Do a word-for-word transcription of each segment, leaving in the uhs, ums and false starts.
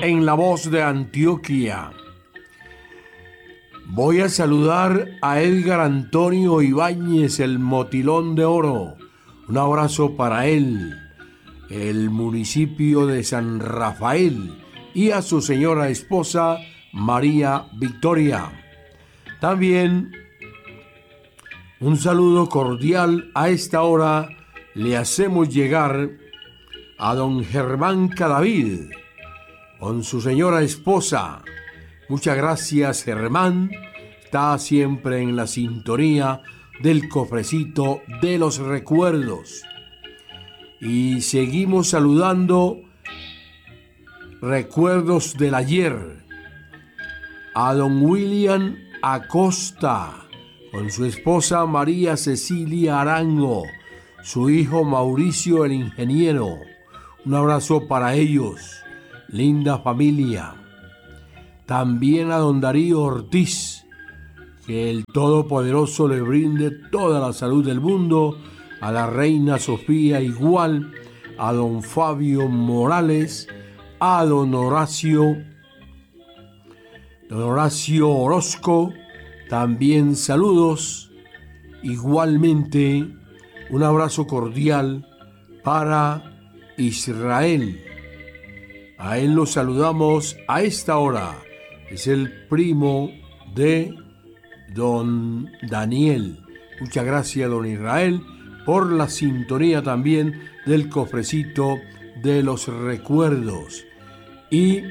en la voz de Antioquia. Voy a saludar a Edgar Antonio Ibáñez, el Motilón de Oro. Un abrazo para él, el municipio de San Rafael, y a su señora esposa María Victoria. También un saludo cordial a esta hora le hacemos llegar a don Germán Cadavid con su señora esposa. Muchas gracias, Germán. Está siempre en la sintonía del cofrecito de los recuerdos. Y seguimos saludando recuerdos del ayer a don William Acosta con su esposa María Cecilia Arango, su hijo Mauricio el ingeniero. Un abrazo para ellos, linda familia. También a don Darío Ortiz, que el Todopoderoso le brinde toda la salud del mundo. A la reina Sofía igual, a don Fabio Morales, a don Horacio, don Horacio Orozco, también saludos. Igualmente, un abrazo cordial para Israel. A él lo saludamos a esta hora. Es el primo de don Daniel. Muchas gracias, don Israel, por la sintonía también del cofrecito de los recuerdos. Y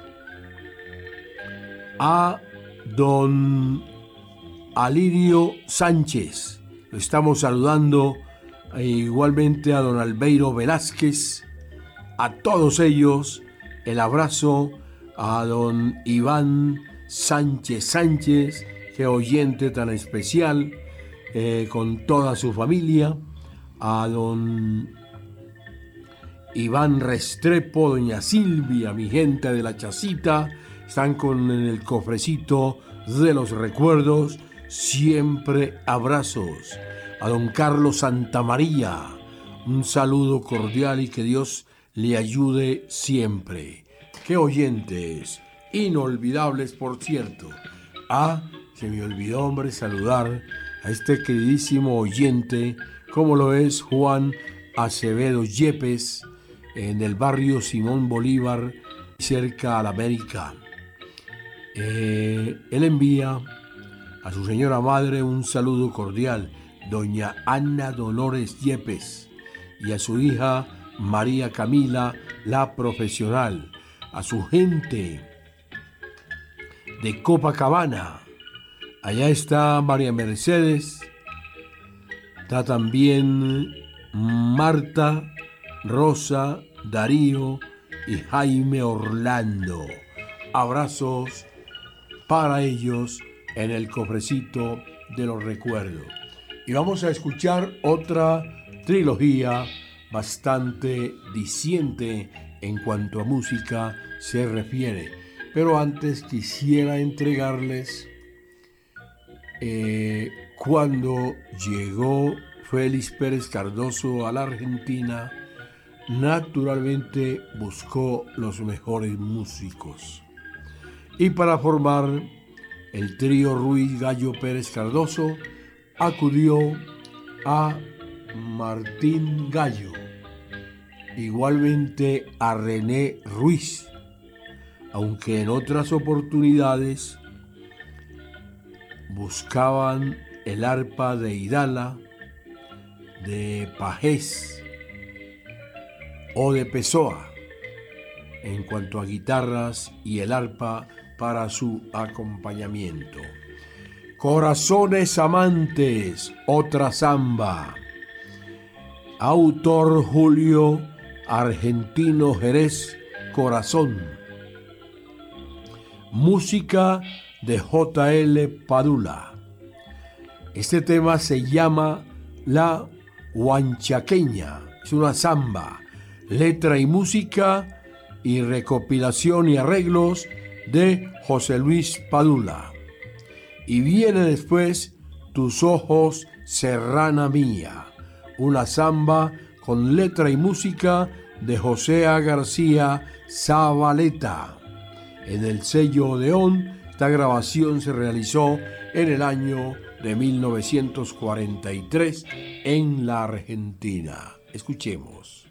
a don Alirio Sánchez lo estamos saludando, e igualmente a don Albeiro Velázquez, a todos ellos el abrazo. A don Iván Sánchez Sánchez, que oyente tan especial, eh, con toda su familia. A don Iván Restrepo, doña Silvia, mi gente de la Chacita, están con el cofrecito de los recuerdos, siempre abrazos. A don Carlos Santamaría, un saludo cordial y que Dios le ayude siempre. Qué oyentes inolvidables, por cierto. Ah, se me olvidó, hombre, saludar a este queridísimo oyente, como lo es Juan Acevedo Yepes, en el barrio Simón Bolívar, cerca a la América. Eh, él envía a su señora madre un saludo cordial, doña Ana Dolores Yepes, y a su hija María Camila, la profesional, a su gente de Copacabana. Allá está María Mercedes, está también Marta, Rosa, Darío y Jaime Orlando. Abrazos para ellos en el cofrecito de los recuerdos. Y vamos a escuchar otra trilogía bastante diciente en cuanto a música se refiere. Pero antes quisiera entregarles eh, cuando llegó Félix Pérez Cardoso a la Argentina, naturalmente buscó los mejores músicos. Y para formar el trío Ruiz Gallo Pérez Cardoso, acudió a Martín Gallo, igualmente a René Ruiz, aunque en otras oportunidades buscaban el arpa de Idala, de Pajés o de Pessoa en cuanto a guitarras y el arpa para su acompañamiento. Corazones amantes, otra samba. Autor Julio Argentino Jerez, Corazón. Música de J L Padula. Este tema se llama La Huanchaqueña. Es una samba, letra y música y recopilación y arreglos de José Luis Padula. Y viene después Tus ojos, serrana mía, una samba con letra y música de José A. García Zabaleta. en el sello Odeón. Esta grabación se realizó en el año de mil novecientos cuarenta y tres en la Argentina. Escuchemos.